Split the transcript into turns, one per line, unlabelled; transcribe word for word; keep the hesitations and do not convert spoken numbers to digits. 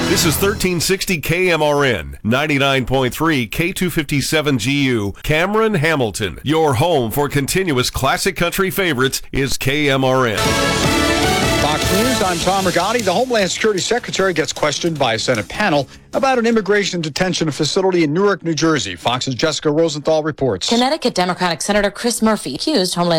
This is thirteen sixty K M R N, ninety-nine point three K two fifty-seven G U, Cameron, Hamilton. Your home for continuous classic country favorites is K M R N.
Fox News, I'm Tom Rigotti. The Homeland Security Secretary gets questioned by a Senate panel about an immigration detention facility in Newark, New Jersey. Fox's Jessica Rosenthal reports.
Connecticut Democratic Senator Chris Murphy accused Homeland